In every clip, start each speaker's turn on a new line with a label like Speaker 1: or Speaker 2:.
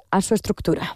Speaker 1: a su estructura.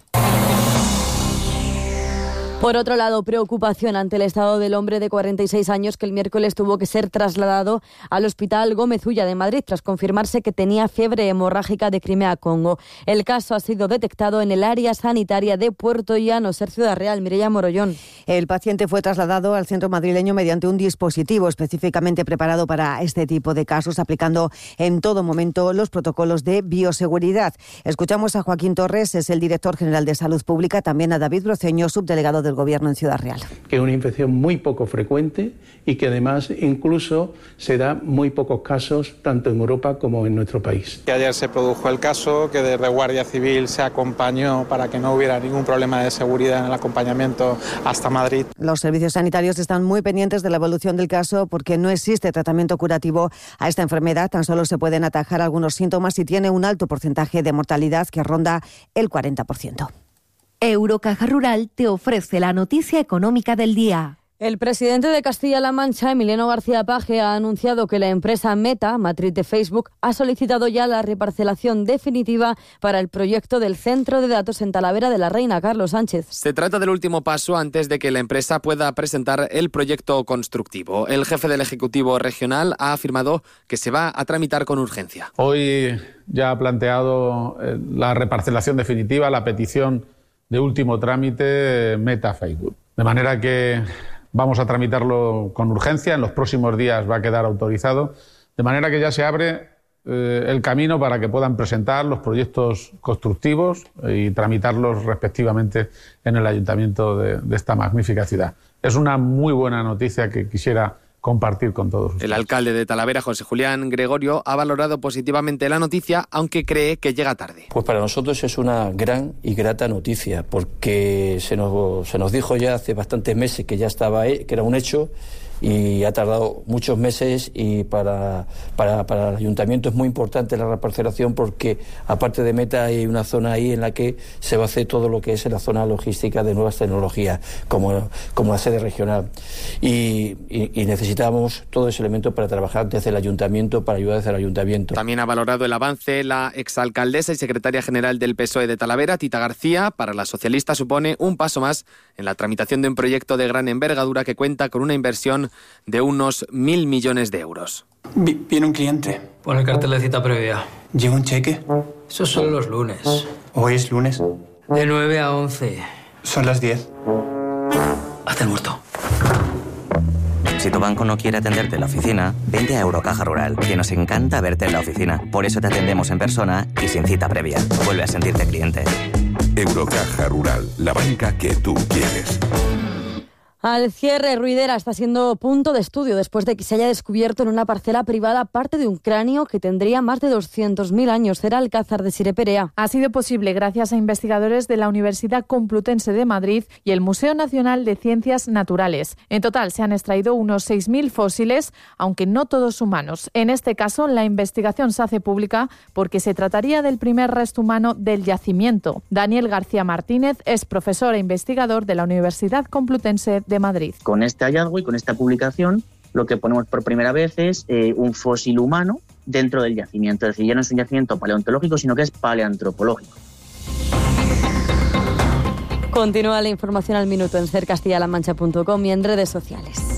Speaker 1: Por otro lado, preocupación ante el estado del hombre de 46 años que el miércoles tuvo que ser trasladado al Hospital Gómez Ulla de Madrid tras confirmarse que tenía fiebre hemorrágica de Crimea-Congo. El caso ha sido detectado en el área sanitaria de Puerto Llano, Ciudad Real. Mireia Morollón.
Speaker 2: El paciente fue trasladado al centro madrileño mediante un dispositivo específicamente preparado para este tipo de casos, aplicando en todo momento los protocolos de bioseguridad. Escuchamos a Joaquín Torres, es el director general de Salud Pública, también a David Broceño, subdelegado del Gobierno en Ciudad Real.
Speaker 3: Que es una infección muy poco frecuente y que además incluso se da muy pocos casos tanto en Europa como en nuestro país.
Speaker 4: Que ayer se produjo el caso, que desde Guardia Civil se acompañó para que no hubiera ningún problema de seguridad en el acompañamiento hasta Madrid.
Speaker 2: Los servicios sanitarios están muy pendientes de la evolución del caso porque no existe tratamiento curativo a esta enfermedad. Tan solo se pueden atajar algunos síntomas y tiene un alto porcentaje de mortalidad que ronda el 40%.
Speaker 5: Eurocaja Rural te ofrece la noticia económica del día.
Speaker 1: El presidente de Castilla-La Mancha, Emiliano García Paje, ha anunciado que la empresa Meta, matriz de Facebook, ha solicitado ya la reparcelación definitiva para el proyecto del Centro de Datos en Talavera de la Reina. Carlos Sánchez.
Speaker 6: Se trata del último paso antes de que la empresa pueda presentar el proyecto constructivo. El jefe del Ejecutivo Regional ha afirmado que se va a tramitar con urgencia.
Speaker 7: Hoy ya ha planteado la reparcelación definitiva, la petición de último trámite Meta Facebook. De manera que vamos a tramitarlo con urgencia, en los próximos días va a quedar autorizado, de manera que ya se abre el camino para que puedan presentar los proyectos constructivos y tramitarlos respectivamente en el ayuntamiento de esta magnífica ciudad. Es una muy buena noticia que quisiera compartir con todos ustedes.
Speaker 6: El alcalde de Talavera, José Julián Gregorio, ha valorado positivamente la noticia, aunque cree que llega tarde.
Speaker 8: Pues para nosotros es una gran y grata noticia, porque se nos dijo ya hace bastantes meses que ya estaba, que era un hecho, y ha tardado muchos meses, y para el ayuntamiento es muy importante la reparcelación porque aparte de Meta hay una zona ahí en la que se va a hacer todo lo que es en la zona logística de nuevas tecnologías como la sede regional y necesitamos todo ese elemento para trabajar desde el ayuntamiento, para ayudar desde el ayuntamiento.
Speaker 6: También ha valorado el avance la exalcaldesa y secretaria general del PSOE de Talavera, Tita García. Para la socialista supone un paso más en la tramitación de un proyecto de gran envergadura que cuenta con una inversión de unos 1.000 millones de euros.
Speaker 9: Viene un cliente.
Speaker 10: Pon el cartel de cita previa.
Speaker 9: ¿Lleva un cheque?
Speaker 10: Esos son los lunes.
Speaker 9: ¿Hoy es lunes?
Speaker 10: De 9 a 11.
Speaker 9: Son las 10.
Speaker 10: Hazte el muerto.
Speaker 11: Si tu banco no quiere atenderte en la oficina, vente a Eurocaja Rural, que nos encanta verte en la oficina. Por eso te atendemos en persona y sin cita previa. Vuelve a sentirte cliente.
Speaker 12: Eurocaja Rural, la banca que tú quieres.
Speaker 1: Al cierre, Ruidera está siendo punto de estudio después de que se haya descubierto en una parcela privada parte de un cráneo que tendría más de 200.000 años. Será Alcázar de Sireperea.
Speaker 13: Ha sido posible gracias a investigadores de la Universidad Complutense de Madrid y el Museo Nacional de Ciencias Naturales. En total se han extraído unos 6.000 fósiles, aunque no todos humanos. En este caso, la investigación se hace pública porque se trataría del primer resto humano del yacimiento. Daniel García Martínez es profesor e investigador de la Universidad Complutense de Madrid.
Speaker 14: Con este hallazgo y con esta publicación lo que ponemos por primera vez es un fósil humano dentro del yacimiento. Es decir, ya no es un yacimiento paleontológico, sino que es paleantropológico.
Speaker 1: Continúa la información al minuto en sercastillalamancha.com y en redes sociales.